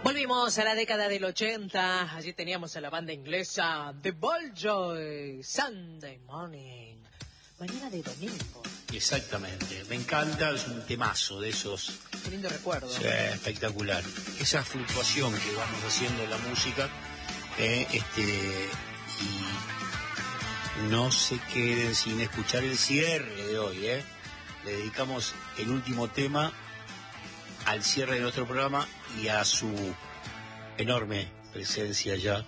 Volvimos a la década del 80, allí teníamos a la banda inglesa The Balljoy, Sunday Morning, mañana de domingo. Exactamente, me encanta, es un temazo de esos. Qué lindo recuerdo. Sí, espectacular. Esa fluctuación que vamos haciendo en la música, y no se queden sin escuchar el cierre de hoy, Le dedicamos el último tema al cierre de nuestro programa y a su enorme presencia ya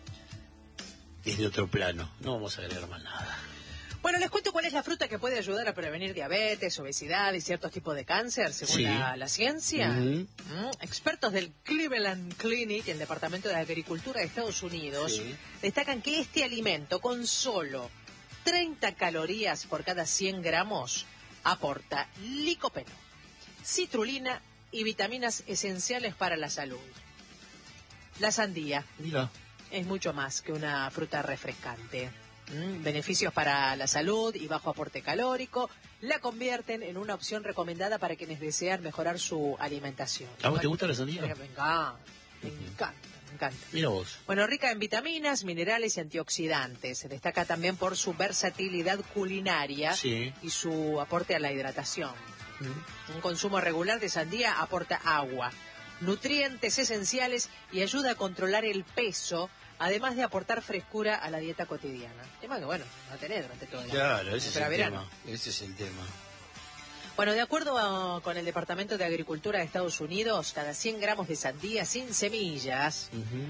desde otro plano. No vamos a agregar más nada. Bueno, les cuento cuál es la fruta que puede ayudar a prevenir diabetes, obesidad y ciertos tipos de cáncer, según la ciencia. Expertos del Cleveland Clinic, el Departamento de Agricultura de Estados Unidos, destacan que este alimento, con solo 30 calorías por cada 100 gramos, aporta licopeno, citrulina y vitaminas esenciales para la salud. La sandía es mucho más que una fruta refrescante. Beneficios para la salud y bajo aporte calórico la convierten en una opción recomendada para quienes desean mejorar su alimentación. ¿A vos te gusta la sandía? Me encanta. Mira vos. Bueno, rica en vitaminas, minerales y antioxidantes. Se destaca también por su versatilidad culinaria y su aporte a la hidratación. Un consumo regular de sandía aporta agua, nutrientes esenciales y ayuda a controlar el peso, además de aportar frescura a la dieta cotidiana. Tema que, bueno, va a tener durante todo el año. Claro, ese es el tema. Bueno, de acuerdo con el Departamento de Agricultura de Estados Unidos, cada 100 gramos de sandía sin semillas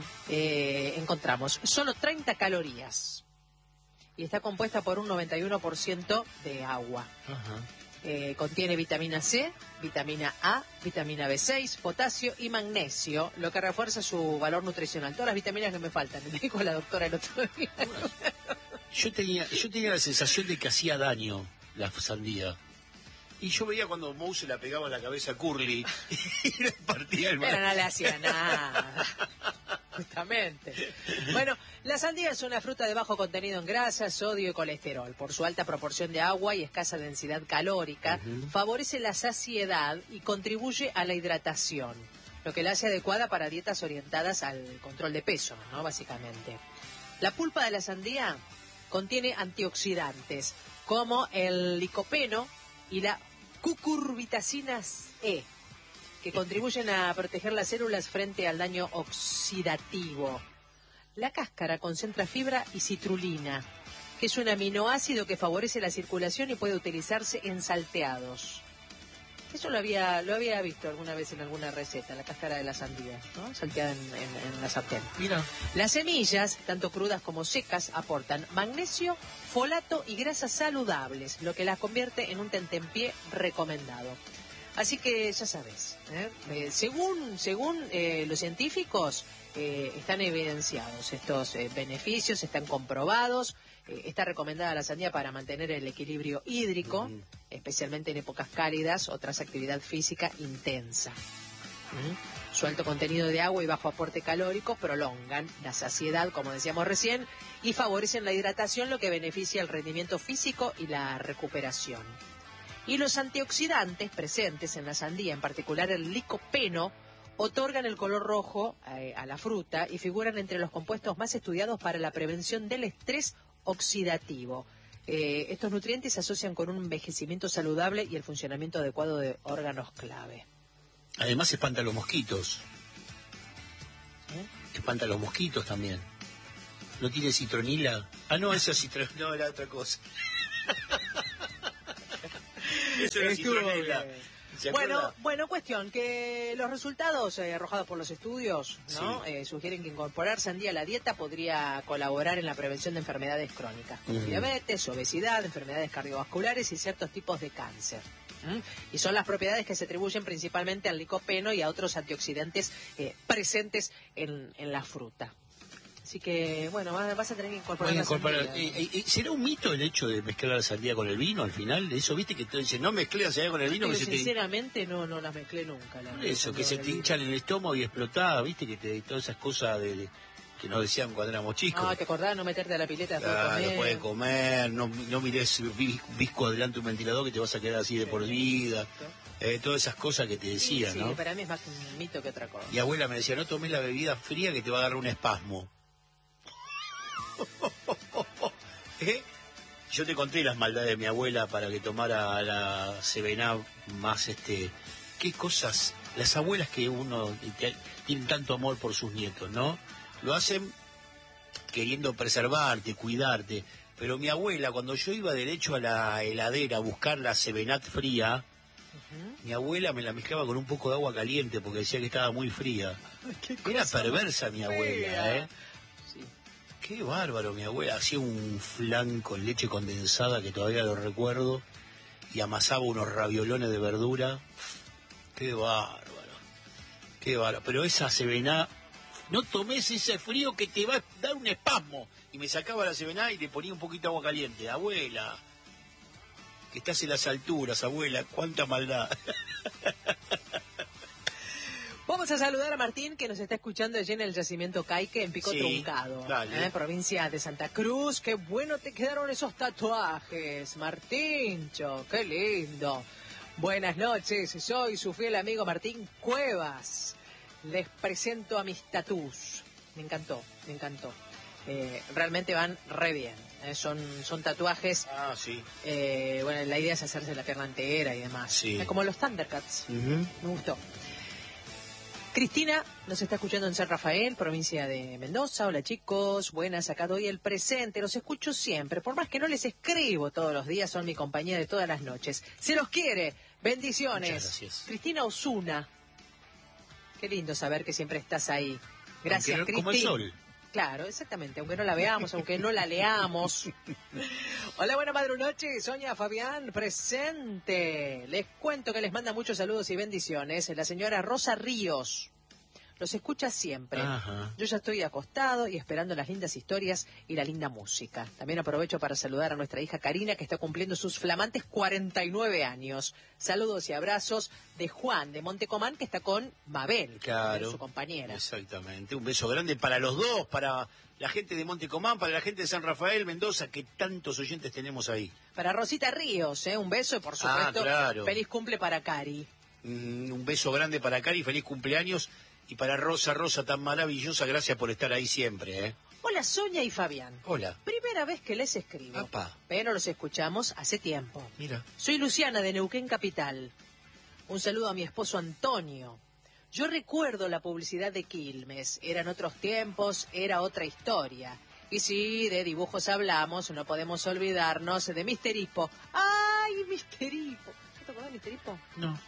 encontramos solo 30 calorías. Y está compuesta por un 91% de agua. Contiene vitamina C, vitamina A, vitamina B6, potasio y magnesio, lo que refuerza su valor nutricional. Todas las vitaminas que me faltan, me dijo la doctora el otro día. Yo tenía la sensación de que hacía daño la sandía. Y yo veía cuando Mouse se la pegaba en la cabeza a Curly y le partía el brazo. Pero no le hacía nada. Justamente. Bueno, la sandía es una fruta de bajo contenido en grasa, sodio y colesterol. Por su alta proporción de agua y escasa densidad calórica, favorece la saciedad y contribuye a la hidratación, lo que la hace adecuada para dietas orientadas al control de peso, ¿no? Básicamente. La pulpa de la sandía contiene antioxidantes como el licopeno y la cucurbitacina E, que contribuyen a proteger las células frente al daño oxidativo. La cáscara concentra fibra y citrulina, que es un aminoácido que favorece la circulación y puede utilizarse en salteados. Eso lo había visto alguna vez en alguna receta, la cáscara de la sandía, ¿no? Salteada en la sartén. Mira. Las semillas, tanto crudas como secas, aportan magnesio, folato y grasas saludables, lo que las convierte en un tentempié recomendado. Así que ya sabes, según los científicos, están evidenciados estos beneficios, están comprobados. Está recomendada la sandía para mantener el equilibrio hídrico, especialmente en épocas cálidas o tras actividad física intensa. Su alto contenido de agua y bajo aporte calórico prolongan la saciedad, como decíamos recién, y favorecen la hidratación, lo que beneficia el rendimiento físico y la recuperación. Y los antioxidantes presentes en la sandía, en particular el licopeno, otorgan el color rojo a la fruta y figuran entre los compuestos más estudiados para la prevención del estrés oxidativo. Estos nutrientes se asocian con un envejecimiento saludable y el funcionamiento adecuado de órganos clave. Además espanta los mosquitos. Espanta los mosquitos también. ¿No tiene citronila? Ah, no, eso es citronila, no, era otra cosa. Eso era citronela. Bueno, cuestión, que los resultados arrojados por los estudios, ¿no? Sugieren que incorporar sandía a la dieta podría colaborar en la prevención de enfermedades crónicas, como diabetes, obesidad, enfermedades cardiovasculares y ciertos tipos de cáncer. Y son las propiedades que se atribuyen principalmente al licopeno y a otros antioxidantes presentes en la fruta. Así que, bueno, vas a tener que incorporar la sandía. ¿Será un mito el hecho de mezclar la sandía con el vino al final? Eso, viste, que te dicen, no mezcles la sandía con el vino. Pero sinceramente no las mezclé nunca. Eso, que se te hinchan en el estómago y explotaba, viste, que todas esas cosas que nos decían cuando éramos chicos. ¿te acordás? No meterte a la pileta. No puedes comer, no mires visco adelante un ventilador que te vas a quedar así de por vida. Todas esas cosas que te decía, sí, ¿no? Para mí es más un mito que otra cosa. Mi abuela me decía, no tomes la bebida fría que te va a dar un espasmo. ¿Eh? Yo te conté las maldades de mi abuela para que tomara la Sevená más qué cosas, las abuelas que uno tienen tanto amor por sus nietos, ¿no? Lo hacen queriendo preservarte, cuidarte. Pero mi abuela, cuando yo iba derecho a la heladera a buscar la Sevenat fría, mi abuela me la mezclaba con un poco de agua caliente porque decía que estaba muy fría. Era perversa mi abuela, ¿eh? Sí. Qué bárbaro mi abuela. Hacía un flan con leche condensada que todavía lo recuerdo y amasaba unos raviolones de verdura. Qué bárbaro. Qué bárbaro. Pero esa Sevená, no tomes ese frío que te va a dar un espasmo. Y me sacaba la Sevená y le ponía un poquito de agua caliente. Abuela, que estás en las alturas, abuela, cuánta maldad. Vamos a saludar a Martín, que nos está escuchando allí en el yacimiento Caique, en Pico Truncado, provincia de Santa Cruz. Qué bueno te quedaron esos tatuajes, Martíncho, qué lindo. Buenas noches, soy su fiel amigo Martín Cuevas. Les presento a mis tatús. Me encantó. Realmente van re bien. Son tatuajes. Ah, sí. Bueno, la idea es hacerse la pierna entera y demás. Sí. Como los Thundercats. Me gustó. Cristina nos está escuchando en San Rafael, provincia de Mendoza. Hola chicos, buenas, acá doy el presente, los escucho siempre. Por más que no les escribo todos los días, son mi compañía de todas las noches. Se los quiere, bendiciones. Muchas gracias. Cristina Osuna. Qué lindo saber que siempre estás ahí. Gracias, Cristina. Como el sol. Claro, exactamente, aunque no la veamos, aunque no la leamos. Hola, buena madrunoche, Sonia Fabián, presente. Les cuento que les manda muchos saludos y bendiciones la señora Rosa Ríos. Los escucha siempre. Ajá. Yo ya estoy acostado y esperando las lindas historias y la linda música. También aprovecho para saludar a nuestra hija Karina, que está cumpliendo sus flamantes 49 años. Saludos y abrazos de Juan de Montecomán, que está con Mabel, claro, su compañera. Exactamente. Un beso grande para los dos, para la gente de Montecomán, para la gente de San Rafael, Mendoza, que tantos oyentes tenemos ahí. Para Rosita Ríos, un beso y por supuesto, claro. Feliz cumple para Cari. Un beso grande para Cari, feliz cumpleaños. Y para Rosa, tan maravillosa, gracias por estar ahí siempre, ¿eh? Hola, Sonia y Fabián. Hola. Primera vez que les escribo. Apá. Pero los escuchamos hace tiempo. Mira. Soy Luciana de Neuquén Capital. Un saludo a mi esposo Antonio. Yo recuerdo la publicidad de Quilmes. Eran otros tiempos, era otra historia. Y si de dibujos hablamos, no podemos olvidarnos de Mister Hippo. ¡Ay, Mister Hippo! ¿No te acordás de Mister Hippo? No.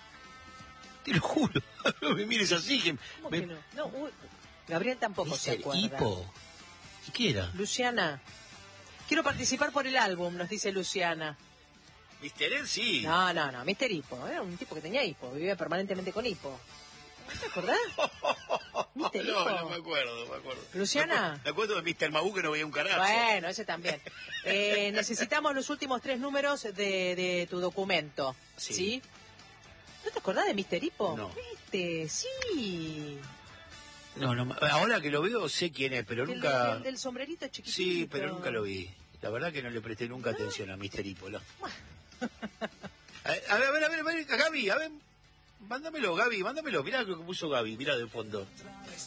Te lo juro. No me mires así. ¿Cómo que no? No, Gabriel tampoco se acuerda. Hippo. ¿Y qué era? Luciana. Quiero participar por el álbum, nos dice Luciana. Mister Ed, sí. No, Mister Hippo. Era un tipo que tenía hipo, vivía permanentemente con hipo. ¿No te acordás? ¿Mister Hippo? No me acuerdo. ¿Luciana? Me acuerdo de Mister Mabú, que no veía un carajo. Bueno, ese también. Necesitamos los últimos 3 números de tu documento. ¿Sí? ¿No te acordás de Mister Hippo? No. ¿Viste? Sí. No, ahora que lo veo sé quién es, pero nunca... El del sombrerito chiquitito. Sí, pero nunca lo vi. La verdad que no le presté nunca atención a Mister Hippo. ¿No? A ver, Gaby, mándamelo, Gaby, mándamelo. Mirá lo que puso Gaby, mirá de fondo.